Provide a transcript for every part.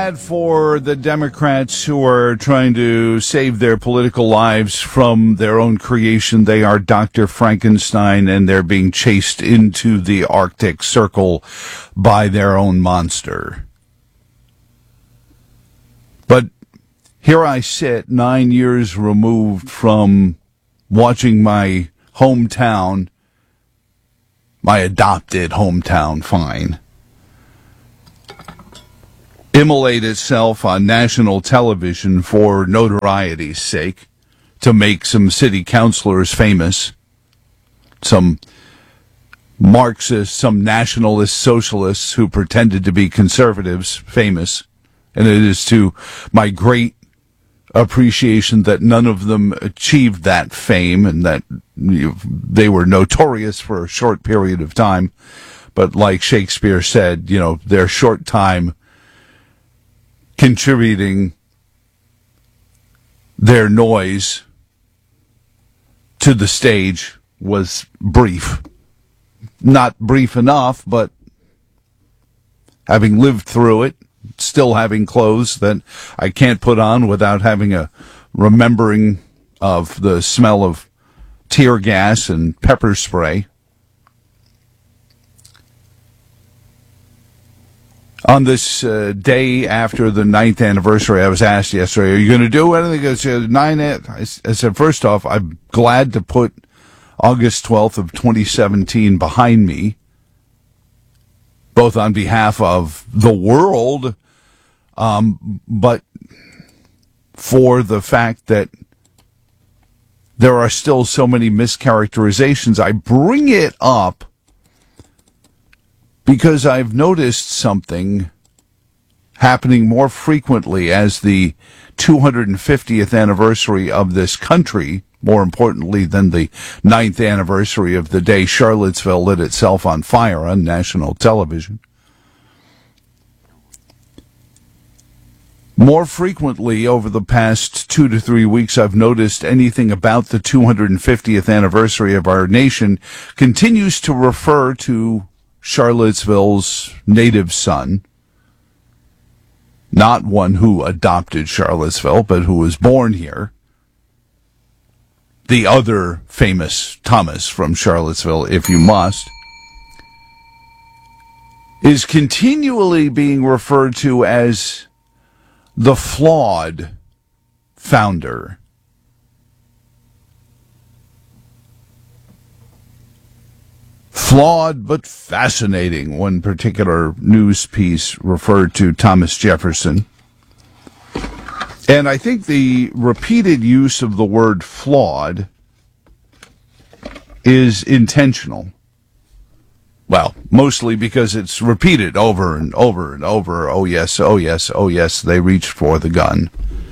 bad for the Democrats who are trying to save their political lives from their own creation. They are Dr. Frankenstein, and they're being chased into the Arctic Circle by their own monster. But here I sit, 9 years removed from watching my hometown, my adopted hometown, fine, immolate itself on national television for notoriety's sake, to make some city councilors famous, some Marxists, some nationalist socialists who pretended to be conservatives famous. And it is to my great appreciation that none of them achieved that fame, and that they were notorious for a short period of time. But like Shakespeare said, their short time contributing their noise to the stage was brief. Not brief enough, but having lived through it, still having clothes that I can't put on without having a remembering of the smell of tear gas and pepper spray. On this day after the 9th anniversary, I was asked yesterday, are you going to do anything? I said, first off, I'm glad to put August 12th of 2017 behind me, both on behalf of the world, but for the fact that there are still so many mischaracterizations. I bring it up because I've noticed something happening more frequently as the 250th anniversary of this country, more importantly than the 9th anniversary of the day Charlottesville lit itself on fire on national television. More frequently over the past 2 to 3 weeks, I've noticed anything about the 250th anniversary of our nation continues to refer to Charlottesville's native son, not one who adopted Charlottesville, but who was born here. The other famous Thomas from Charlottesville, if you must, is continually being referred to as the flawed founder. Flawed but fascinating, one particular news piece referred to Thomas Jefferson. And I think the repeated use of the word flawed is intentional. Well, mostly because it's repeated over and over and over. Oh yes, oh yes, oh yes, they reached for the gun.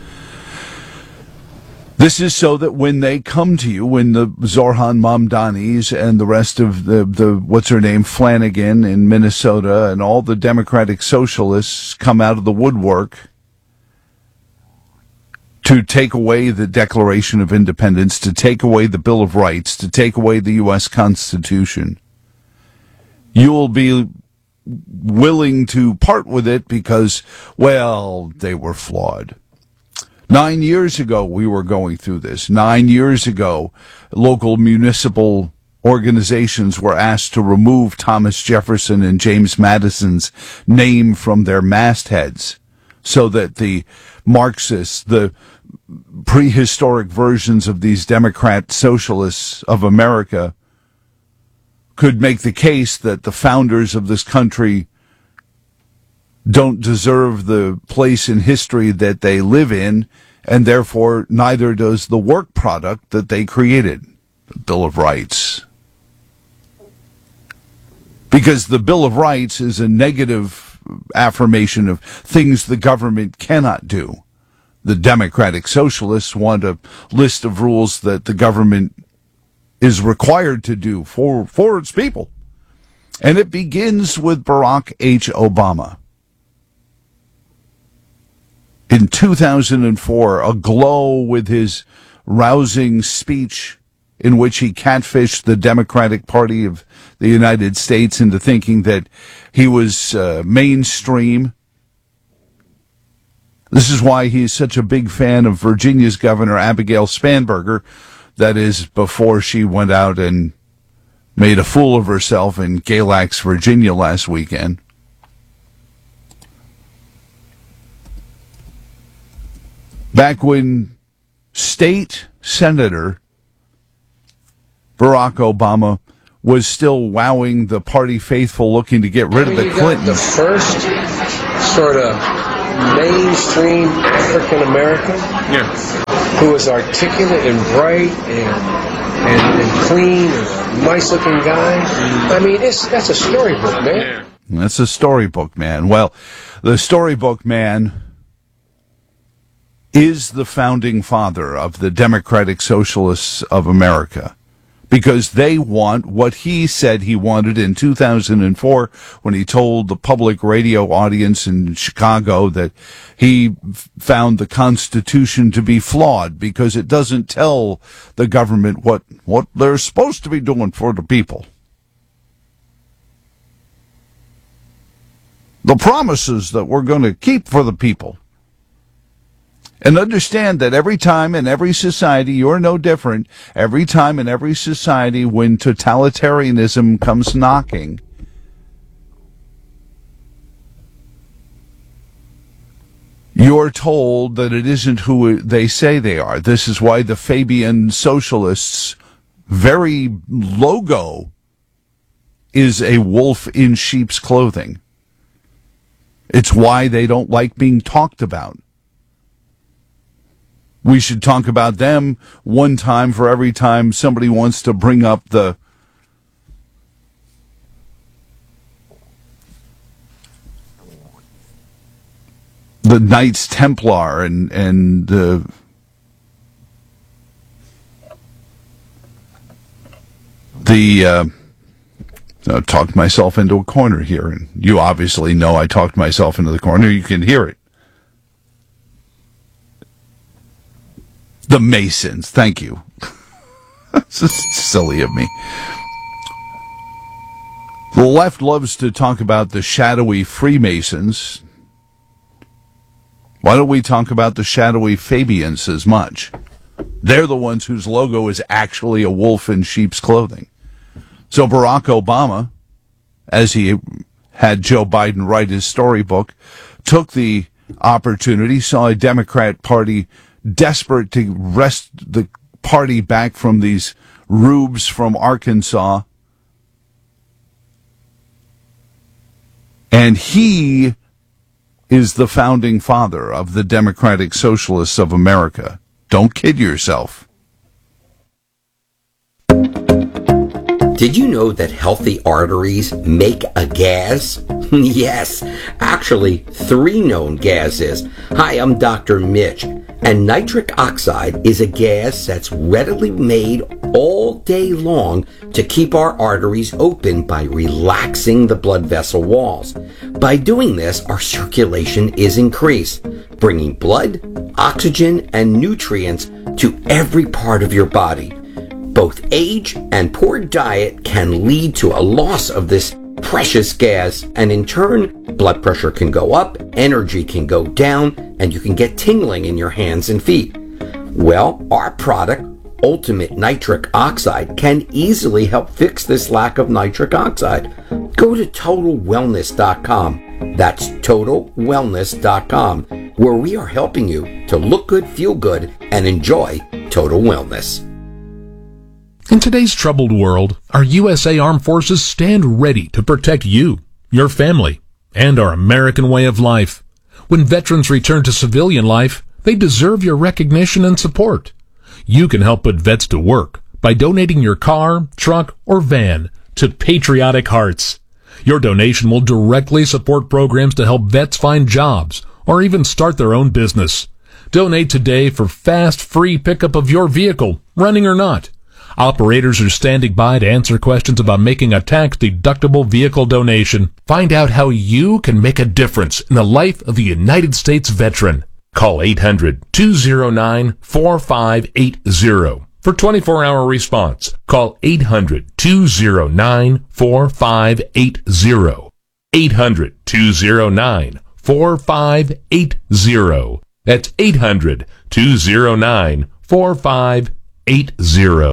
This is so that when they come to you, when the Zorhan Mamdanis and the rest of the what's her name, Flanagan in Minnesota, and all the Democratic socialists come out of the woodwork to take away the Declaration of Independence, to take away the Bill of Rights, to take away the U.S. Constitution, you will be willing to part with it because, well, they were flawed. 9 years ago, we were going through this. 9 years ago, local municipal organizations were asked to remove Thomas Jefferson and James Madison's name from their mastheads so that the Marxists, the prehistoric versions of these Democrat socialists of America, could make the case that the founders of this country don't deserve the place in history that they live in, and therefore neither does the work product that they created, the Bill of Rights. Because the Bill of Rights is a negative affirmation of things the government cannot do. The Democratic Socialists want a list of rules that the government is required to do for its people. And it begins with Barack H. Obama. In 2004, aglow with his rousing speech in which he catfished the Democratic Party of the United States into thinking that he was mainstream, This is why he's such a big fan of Virginia's Governor Abigail Spanberger. That is, before she went out and made a fool of herself in Galax, Virginia last weekend. Back when State Senator Barack Obama was still wowing the party faithful looking to get rid of the Clintons. The first sort of mainstream African American who was articulate and bright and clean and a nice looking guy. I mean, that's a storybook, man. That's a storybook, man. Well, the storybook man is the founding father of the Democratic Socialists of America, because they want what he said he wanted in 2004 when he told the public radio audience in Chicago that he found the Constitution to be flawed because it doesn't tell the government what they're supposed to be doing for the people. The promises that we're going to keep for the people. And understand that every time in every society, you're no different. Every time in every society when totalitarianism comes knocking, you're told that it isn't who they say they are. This is why the Fabian Socialists' very logo is a wolf in sheep's clothing. It's why they don't like being talked about. We should talk about them one time for every time somebody wants to bring up the Knights Templar and I talked myself into a corner here, and you obviously know I talked myself into the corner. You can hear it. The Masons. Thank you. This is silly of me. The left loves to talk about the shadowy Freemasons. Why don't we talk about the shadowy Fabians as much? They're the ones whose logo is actually a wolf in sheep's clothing. So Barack Obama, as he had Joe Biden write his storybook, took the opportunity, saw a Democrat Party desperate to wrest the party back from these rubes from Arkansas. And he is the founding father of the Democratic Socialists of America. Don't kid yourself. Did you know that healthy arteries make a gas? Yes, actually 3 known gases. Hi, I'm Dr. Mitch, and nitric oxide is a gas that's readily made all day long to keep our arteries open by relaxing the blood vessel walls. By doing this, our circulation is increased, bringing blood, oxygen, and nutrients to every part of your body. Both age and poor diet can lead to a loss of this precious gas, and in turn, blood pressure can go up, energy can go down, and you can get tingling in your hands and feet. Well, our product, Ultimate Nitric Oxide, can easily help fix this lack of nitric oxide. Go to TotalWellness.com. That's TotalWellness.com, where we are helping you to look good, feel good, and enjoy total wellness. In today's troubled world, our USA Armed Forces stand ready to protect you, your family, and our American way of life. When veterans return to civilian life, they deserve your recognition and support. You can help put vets to work by donating your car, truck, or van to Patriotic Hearts. Your donation will directly support programs to help vets find jobs or even start their own business. Donate today for fast, free pickup of your vehicle, running or not. Operators are standing by to answer questions about making a tax-deductible vehicle donation. Find out how you can make a difference in the life of a United States veteran. Call 800-209-4580 for 24-hour response. Call 800-209-4580. 800-209-4580. 800-209-4580. That's 800-209-4580.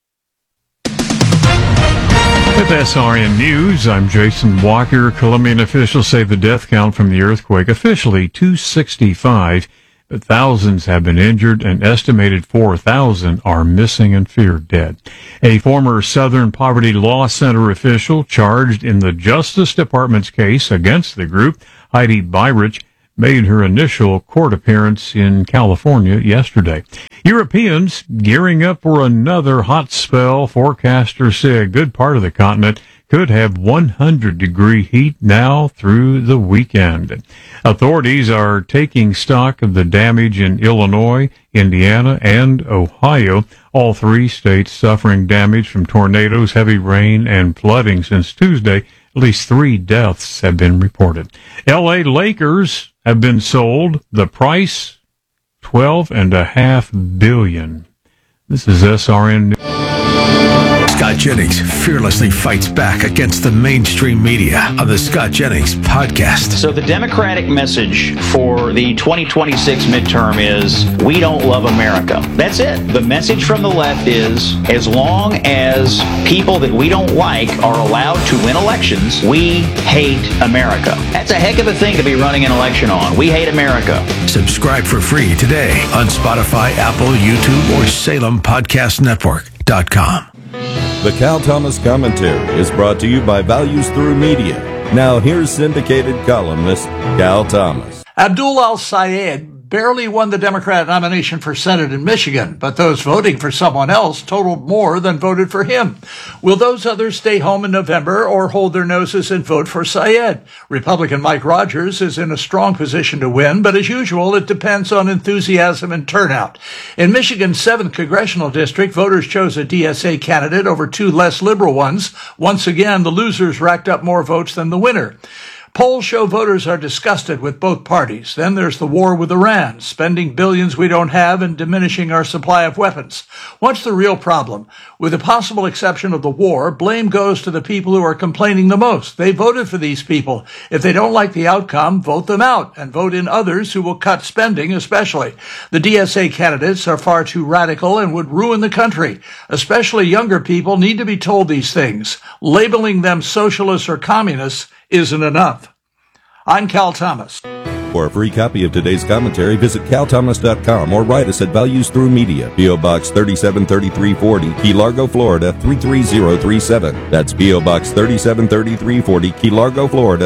With SRN News, I'm Jason Walker. Colombian officials say the death count from the earthquake officially 265, but thousands have been injured and estimated 4,000 are missing and feared dead. A former Southern Poverty Law Center official charged in the Justice Department's case against the group, Heidi Beirich, made her initial court appearance in California yesterday. Europeans gearing up for another hot spell. Forecasters say a good part of the continent could have 100-degree heat now through the weekend. Authorities are taking stock of the damage in Illinois, Indiana, and Ohio, all three states suffering damage from tornadoes, heavy rain, and flooding since Tuesday. At least 3 deaths have been reported. L.A. Lakers have been sold. The price, $12.5 billion. This is SRN. Scott Jennings fearlessly fights back against the mainstream media on the Scott Jennings podcast. So the Democratic message for the 2026 midterm is, we don't love America. That's it. The message from the left is, as long as people that we don't like are allowed to win elections, we hate America. That's a heck of a thing to be running an election on. We hate America. Subscribe for free today on Spotify, Apple, YouTube, or SalemPodcastNetwork.com. The Cal Thomas Commentary is brought to you by Values Through Media. Now here's syndicated columnist Cal Thomas. Abdul al-Sayed barely won the Democrat nomination for Senate in Michigan, but those voting for someone else totaled more than voted for him. Will those others stay home in November or hold their noses and vote for Sayed? Republican Mike Rogers is in a strong position to win, but as usual, it depends on enthusiasm and turnout. In Michigan's 7th congressional district, voters chose a DSA candidate over 2 less liberal ones. Once again, the losers racked up more votes than the winner. Polls show voters are disgusted with both parties. Then there's the war with Iran, spending billions we don't have and diminishing our supply of weapons. What's the real problem? With the possible exception of the war, blame goes to the people who are complaining the most. They voted for these people. If they don't like the outcome, vote them out and vote in others who will cut spending especially. The DSA candidates are far too radical and would ruin the country. Especially younger people need to be told these things. Labeling them socialists or communists isn't enough. I'm Cal Thomas. For a free copy of today's commentary, visit calthomas.com or write us at Values Through Media, P.O. Box 373340, Key Largo, Florida 33037. That's P.O. Box 373340, Key Largo, Florida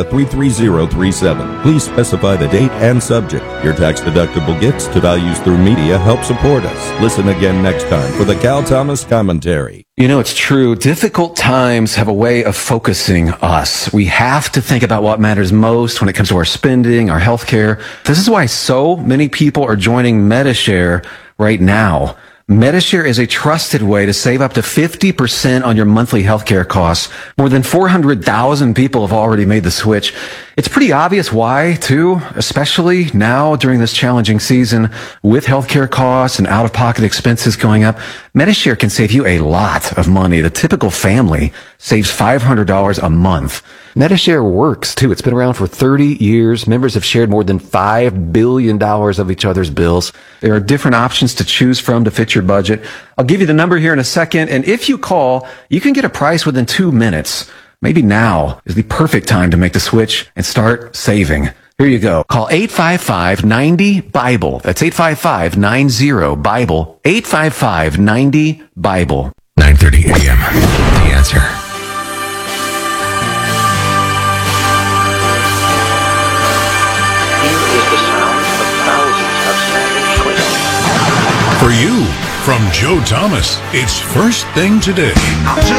33037. Please specify the date and subject. Your tax-deductible gifts to Values Through Media help support us. Listen again next time for the Cal Thomas Commentary. You know, it's true. Difficult times have a way of focusing us. We have to think about what matters most when it comes to our spending, our health care. This is why so many people are joining Medi-Share right now. Medi-Share is a trusted way to save up to 50% on your monthly healthcare costs. More than 400,000 people have already made the switch. It's pretty obvious why, too, especially now during this challenging season with healthcare costs and out-of-pocket expenses going up. Medi-Share can save you a lot of money. The typical family saves $500 a month. Medi-Share works, too. It's been around for 30 years. Members have shared more than $5 billion of each other's bills. There are different options to choose from to fit your budget. I'll give you the number here in a second, and if you call, you can get a price within 2 minutes. Maybe now is the perfect time to make the switch and start saving. Here you go. Call 855-90-BIBLE. That's 855-90-BIBLE. 855-90-BIBLE. 9:30 a.m. The Answer. For you, from Joe Thomas, it's First Thing Today.